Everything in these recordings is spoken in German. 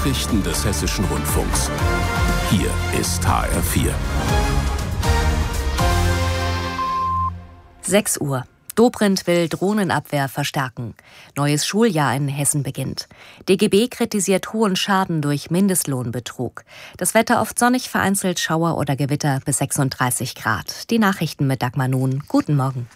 Nachrichten des Hessischen Rundfunks. Hier ist HR4. 6 Uhr. Dobrindt will Drohnenabwehr verstärken. Neues Schuljahr in Hessen beginnt. DGB kritisiert hohen Schaden durch Mindestlohnbetrug. Das Wetter oft sonnig, vereinzelt Schauer oder Gewitter bis 36 Grad. Die Nachrichten mit Dagmar Nun. Guten Morgen.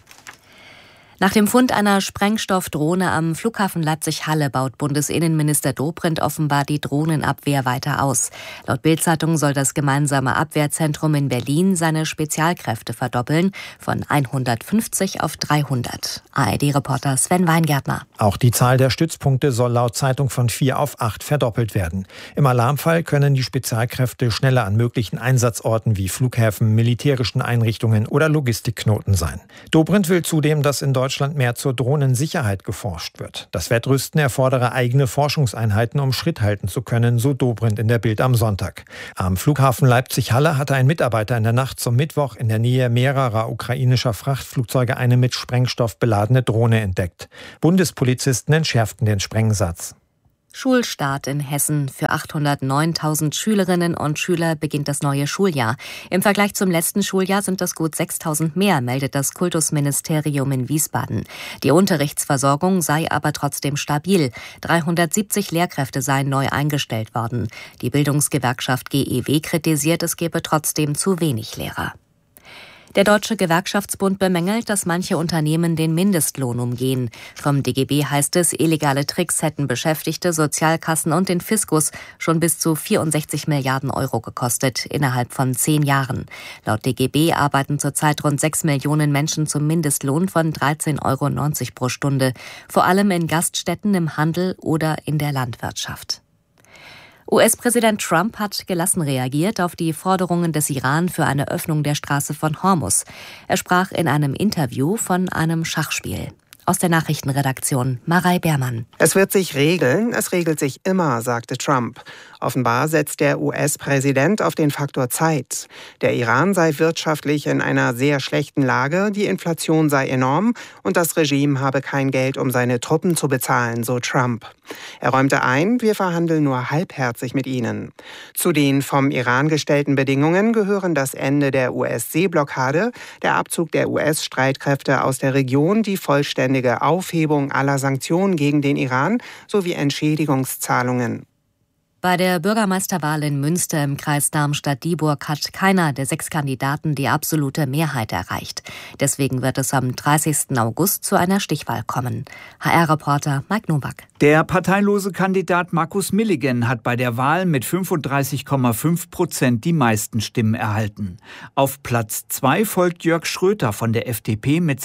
Nach dem Fund einer Sprengstoffdrohne am Flughafen Leipzig-Halle baut Bundesinnenminister Dobrindt offenbar die Drohnenabwehr weiter aus. Laut Bild-Zeitung soll das gemeinsame Abwehrzentrum in Berlin seine Spezialkräfte verdoppeln, von 150 auf 300. ARD-Reporter Sven Weingärtner. Auch die Zahl der Stützpunkte soll laut Zeitung von 4 auf 8 verdoppelt werden. Im Alarmfall können die Spezialkräfte schneller an möglichen Einsatzorten wie Flughäfen, militärischen Einrichtungen oder Logistikknoten sein. Dobrindt will zudem, dass in Deutschland mehr zur Drohnensicherheit geforscht wird. Das Wettrüsten erfordere eigene Forschungseinheiten, um Schritt halten zu können, so Dobrindt in der Bild am Sonntag. Am Flughafen Leipzig-Halle hatte ein Mitarbeiter in der Nacht zum Mittwoch in der Nähe mehrerer ukrainischer Frachtflugzeuge eine mit Sprengstoff beladene Drohne entdeckt. Bundespolizisten entschärften den Sprengsatz. Schulstart in Hessen. Für 809.000 Schülerinnen und Schüler beginnt das neue Schuljahr. Im Vergleich zum letzten Schuljahr sind das gut 6.000 mehr, meldet das Kultusministerium in Wiesbaden. Die Unterrichtsversorgung sei aber trotzdem stabil. 370 Lehrkräfte seien neu eingestellt worden. Die Bildungsgewerkschaft GEW kritisiert, es gebe trotzdem zu wenig Lehrer. Der Deutsche Gewerkschaftsbund bemängelt, dass manche Unternehmen den Mindestlohn umgehen. Vom DGB heißt es, illegale Tricks hätten Beschäftigte, Sozialkassen und den Fiskus schon bis zu 64 Milliarden Euro gekostet, innerhalb von 10 Jahren. Laut DGB arbeiten zurzeit rund 6 Millionen Menschen zum Mindestlohn von 13,90 Euro pro Stunde, vor allem in Gaststätten, im Handel oder in der Landwirtschaft. US-Präsident Trump hat gelassen reagiert auf die Forderungen des Iran für eine Öffnung der Straße von Hormuz. Er sprach in einem Interview von einem Schachspiel. Aus der Nachrichtenredaktion Marei Beermann. Es wird sich regeln, es regelt sich immer, sagte Trump. Offenbar setzt der US-Präsident auf den Faktor Zeit. Der Iran sei wirtschaftlich in einer sehr schlechten Lage, die Inflation sei enorm und das Regime habe kein Geld, um seine Truppen zu bezahlen, so Trump. Er räumte ein, wir verhandeln nur halbherzig mit ihnen. Zu den vom Iran gestellten Bedingungen gehören das Ende der US-Seeblockade, der Abzug der US-Streitkräfte aus der Region, die vollständige Aufhebung aller Sanktionen gegen den Iran sowie Entschädigungszahlungen. Bei der Bürgermeisterwahl in Münster im Kreis Darmstadt-Dieburg hat keiner der 6 Kandidaten die absolute Mehrheit erreicht. Deswegen wird es am 30. August zu einer Stichwahl kommen. HR-Reporter Mike Nowak. Der parteilose Kandidat Markus Milligan hat bei der Wahl mit 35,5% die meisten Stimmen erhalten. Auf Platz 2 folgt Jörg Schröter von der FDP mit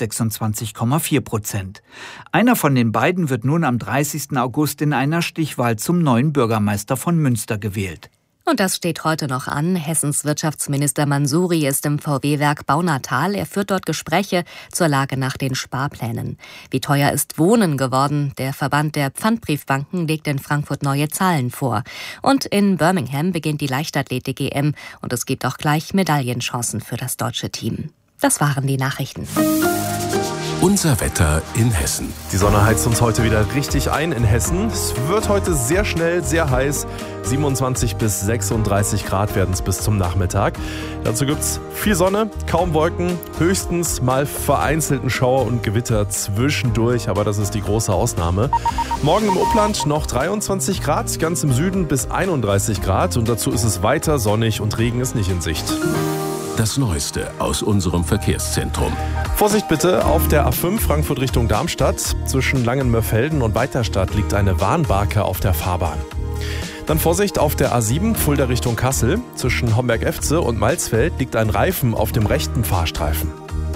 26,4%. Einer von den beiden wird nun am 30. August in einer Stichwahl zum neuen Bürgermeister von Münster gewählt. Und das steht heute noch an. Hessens Wirtschaftsminister Mansouri ist im VW-Werk Baunatal. Er führt dort Gespräche zur Lage nach den Sparplänen. Wie teuer ist Wohnen geworden? Der Verband der Pfandbriefbanken legt in Frankfurt neue Zahlen vor. Und in Birmingham beginnt die Leichtathletik-EM und es gibt auch gleich Medaillenchancen für das deutsche Team. Das waren die Nachrichten. Unser Wetter in Hessen. Die Sonne heizt uns heute wieder richtig ein in Hessen. Es wird heute sehr schnell, sehr heiß. 27 bis 36 Grad werden es bis zum Nachmittag. Dazu gibt es viel Sonne, kaum Wolken, höchstens mal vereinzelten Schauer und Gewitter zwischendurch, aber das ist die große Ausnahme. Morgen im Upland noch 23 Grad, ganz im Süden bis 31 Grad und dazu ist es weiter sonnig und Regen ist nicht in Sicht. Das Neueste aus unserem Verkehrszentrum. Vorsicht bitte, auf der A5 Frankfurt Richtung Darmstadt. Zwischen Langenmörfelden und Weiterstadt liegt eine Warnbarke auf der Fahrbahn. Dann Vorsicht auf der A7 Fulda Richtung Kassel. Zwischen Homberg-Efze und Malzfeld liegt ein Reifen auf dem rechten Fahrstreifen.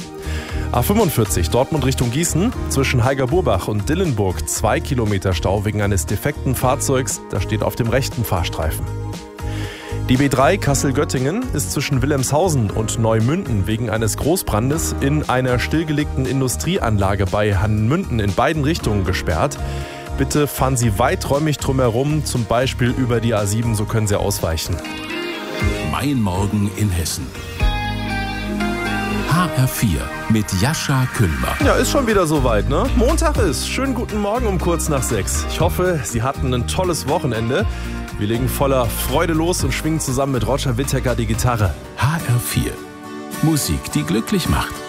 A45 Dortmund Richtung Gießen. Zwischen Heiger-Burbach und Dillenburg 2 Kilometer Stau wegen eines defekten Fahrzeugs. Das steht auf dem rechten Fahrstreifen. Die B3 Kassel-Göttingen ist zwischen Wilhelmshausen und Neumünden wegen eines Großbrandes in einer stillgelegten Industrieanlage bei Hannmünden in beiden Richtungen gesperrt. Bitte fahren Sie weiträumig drumherum, zum Beispiel über die A7, so können Sie ausweichen. Mein Morgen in Hessen. HR4 mit Jascha Küllmer. Ja, ist schon wieder soweit, ne? Montag ist. Schönen guten Morgen um kurz nach 6. Ich hoffe, Sie hatten ein tolles Wochenende. Wir legen voller Freude los und schwingen zusammen mit Roger Whittaker die Gitarre. HR4. Musik, die glücklich macht.